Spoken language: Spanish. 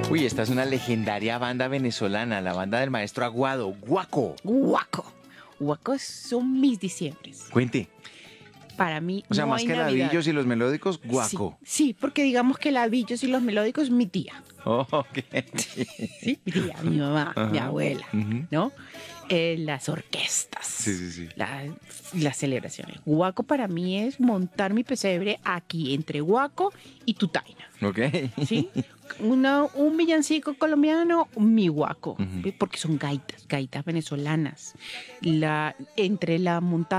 Uy, esta es una legendaria banda venezolana, la banda del maestro Aguado, Guaco. Guaco. Guaco son mis diciembres. Cuente. Para mí O sea, no más hay que Navidad. ladillos y los melódicos, Guaco. Sí, sí, porque digamos que ladillos y los melódicos, mi tía. Oh, ok. Sí, mi tía, mi mamá, mi Ajá. abuela, Ujú. ¿no? Las orquestas. Sí, sí, sí. Las celebraciones. Guaco para mí es montar mi pesebre aquí entre Guaco y Tutaina. Ok. ¿Sí? Un villancico colombiano, mi guaco, Ujú. porque son gaitas venezolanas. Entre la montada